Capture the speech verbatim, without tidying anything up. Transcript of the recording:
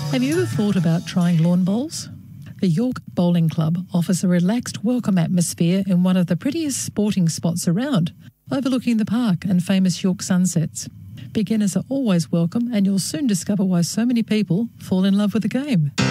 Have you ever thought about trying lawn bowls? The York Bowling Club offers a relaxed, welcome atmosphere in one of the prettiest sporting spots around, overlooking the park and famous York sunsets. Beginners are always welcome, and you'll soon discover why so many people fall in love with the game.